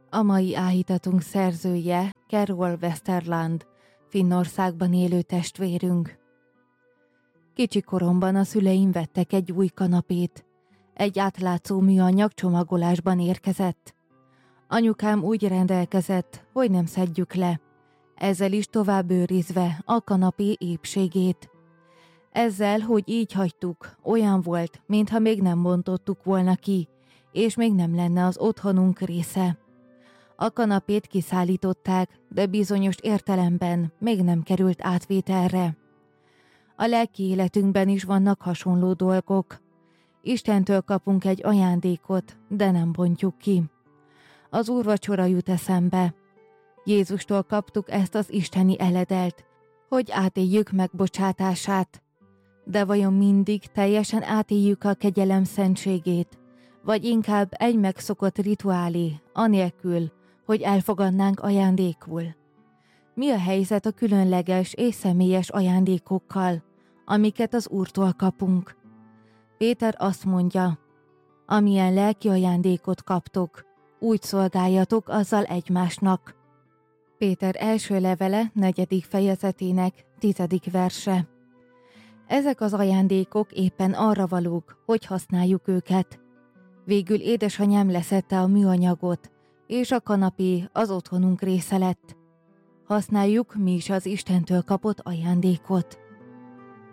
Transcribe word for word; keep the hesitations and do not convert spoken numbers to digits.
A mai áhítatunk szerzője Carol Westerland, Finnországban élő testvérünk. Kicsi koromban a szüleim vettek egy új kanapét. Egy átlátszó műanyag csomagolásban érkezett. Anyukám úgy rendelkezett, hogy nem szedjük le, ezzel is tovább őrizve a kanapé épségét. Ezzel, hogy így hagytuk, olyan volt, mintha még nem bontottuk volna ki, és még nem lenne az otthonunk része. A kanapét kiszállították, de bizonyos értelemben még nem került átvételre. A lelki életünkben is vannak hasonló dolgok. Istentől kapunk egy ajándékot, de nem bontjuk ki. Az úrvacsora jut eszembe. Jézustól kaptuk ezt az isteni eledelt, hogy átéljük megbocsátását. De vajon mindig teljesen átéljük a kegyelem szentségét, vagy inkább egy megszokott rituálé, anélkül, hogy elfogadnánk ajándékul? Mi a helyzet a különleges és személyes ajándékokkal, amiket az Úrtól kapunk? Péter azt mondja, amilyen lelki ajándékot kaptok, úgy szolgáljatok azzal egymásnak. Péter első levele negyedik fejezetének tizedik verse. Ezek az ajándékok éppen arra valók, hogy használjuk őket. Végül édesanyám leszedte a műanyagot, és a kanapé az otthonunk része lett. Használjuk mi is az Istentől kapott ajándékot.